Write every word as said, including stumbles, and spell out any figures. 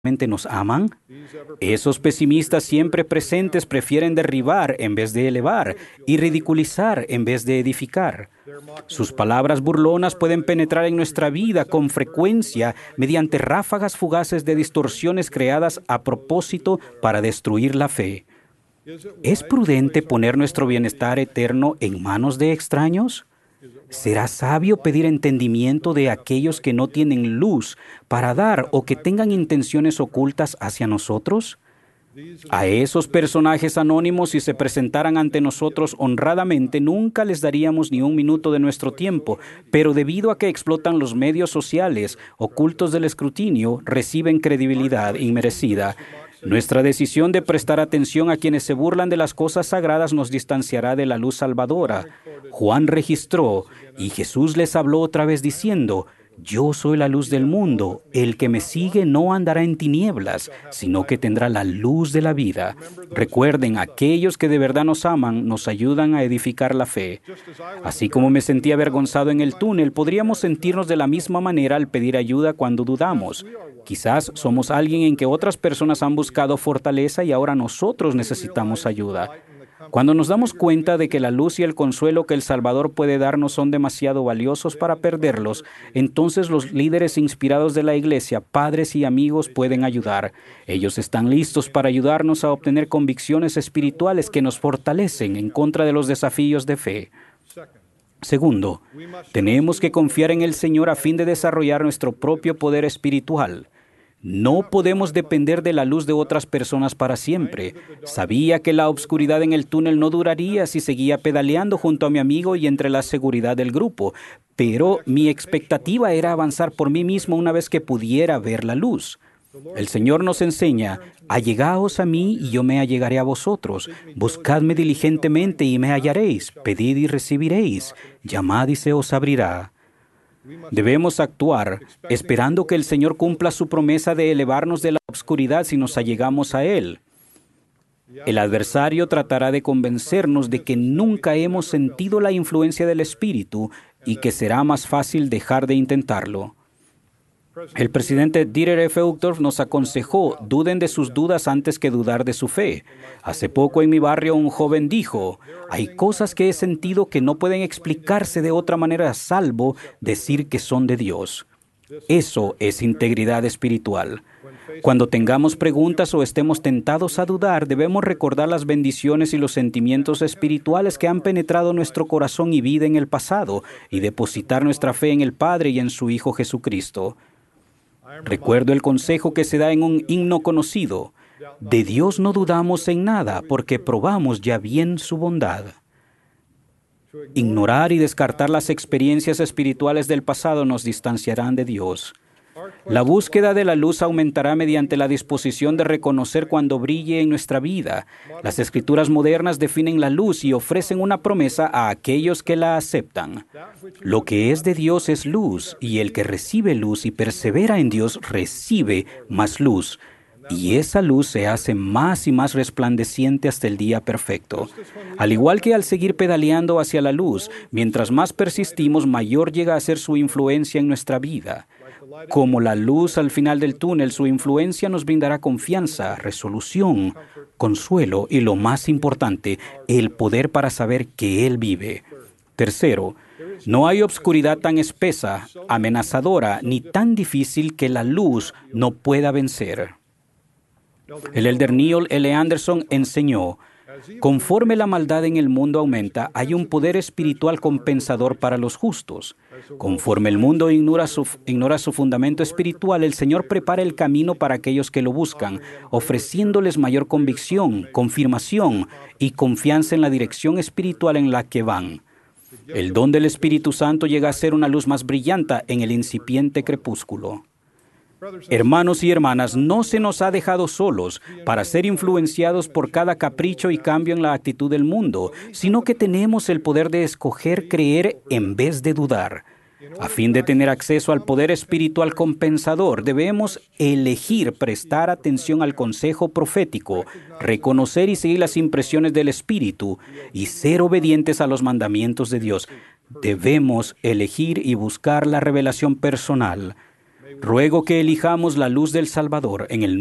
realmente nos aman? Esos pesimistas siempre presentes prefieren derribar en vez de elevar y ridiculizar en vez de edificar. Sus palabras burlonas pueden penetrar en nuestra vida con frecuencia mediante ráfagas fugaces de distorsiones creadas a propósito para destruir la fe. ¿Es prudente poner nuestro bienestar eterno en manos de extraños? ¿Será sabio pedir entendimiento de aquellos que no tienen luz para dar o que tengan intenciones ocultas hacia nosotros? A esos personajes anónimos, si se presentaran ante nosotros honradamente, nunca les daríamos ni un minuto de nuestro tiempo, pero debido a que explotan los medios sociales, ocultos del escrutinio, reciben credibilidad inmerecida. Nuestra decisión de prestar atención a quienes se burlan de las cosas sagradas nos distanciará de la luz salvadora. Juan registró, y Jesús les habló otra vez diciendo: Yo soy la luz del mundo. El que me sigue no andará en tinieblas, sino que tendrá la luz de la vida. Recuerden, aquellos que de verdad nos aman nos ayudan a edificar la fe. Así como me sentí avergonzado en el túnel, podríamos sentirnos de la misma manera al pedir ayuda cuando dudamos. Quizás somos alguien en que otras personas han buscado fortaleza y ahora nosotros necesitamos ayuda. Cuando nos damos cuenta de que la luz y el consuelo que el Salvador puede darnos son demasiado valiosos para perderlos, entonces los líderes inspirados de la Iglesia, padres y amigos pueden ayudar. Ellos están listos para ayudarnos a obtener convicciones espirituales que nos fortalecen en contra de los desafíos de fe. Segundo, tenemos que confiar en el Señor a fin de desarrollar nuestro propio poder espiritual. No podemos depender de la luz de otras personas para siempre. Sabía que la obscuridad en el túnel no duraría si seguía pedaleando junto a mi amigo y entre la seguridad del grupo, pero mi expectativa era avanzar por mí mismo una vez que pudiera ver la luz. El Señor nos enseña: allegaos a mí y yo me allegaré a vosotros. Buscadme diligentemente y me hallaréis. Pedid y recibiréis. Llamad y se os abrirá. Debemos actuar esperando que el Señor cumpla su promesa de elevarnos de la obscuridad si nos allegamos a Él. El adversario tratará de convencernos de que nunca hemos sentido la influencia del Espíritu y que será más fácil dejar de intentarlo. El presidente Dieter F. Uchtdorf nos aconsejó: duden de sus dudas antes que dudar de su fe. Hace poco en mi barrio un joven dijo: hay cosas que he sentido que no pueden explicarse de otra manera salvo decir que son de Dios. Eso es integridad espiritual. Cuando tengamos preguntas o estemos tentados a dudar, debemos recordar las bendiciones y los sentimientos espirituales que han penetrado nuestro corazón y vida en el pasado y depositar nuestra fe en el Padre y en su Hijo Jesucristo. Recuerdo el consejo que se da en un himno conocido: de Dios no dudamos en nada, porque probamos ya bien su bondad. Ignorar y descartar las experiencias espirituales del pasado nos distanciarán de Dios. La búsqueda de la luz aumentará mediante la disposición de reconocer cuando brille en nuestra vida. Las Escrituras modernas definen la luz y ofrecen una promesa a aquellos que la aceptan. Lo que es de Dios es luz, y el que recibe luz y persevera en Dios recibe más luz. Y esa luz se hace más y más resplandeciente hasta el día perfecto. Al igual que al seguir pedaleando hacia la luz, mientras más persistimos, mayor llega a ser su influencia en nuestra vida. Como la luz al final del túnel, su influencia nos brindará confianza, resolución, consuelo y, lo más importante, el poder para saber que Él vive. Tercero, no hay obscuridad tan espesa, amenazadora, ni tan difícil que la luz no pueda vencer. El elder Neil L. Anderson enseñó: conforme la maldad en el mundo aumenta, hay un poder espiritual compensador para los justos. Conforme el mundo ignora su, ignora su fundamento espiritual, el Señor prepara el camino para aquellos que lo buscan, ofreciéndoles mayor convicción, confirmación y confianza en la dirección espiritual en la que van. El don del Espíritu Santo llega a ser una luz más brillante en el incipiente crepúsculo. Hermanos y hermanas, no se nos ha dejado solos para ser influenciados por cada capricho y cambio en la actitud del mundo, sino que tenemos el poder de escoger creer en vez de dudar. A fin de tener acceso al poder espiritual compensador, debemos elegir prestar atención al consejo profético, reconocer y seguir las impresiones del Espíritu y ser obedientes a los mandamientos de Dios. Debemos elegir y buscar la revelación personal. Ruego que elijamos la luz del Salvador en el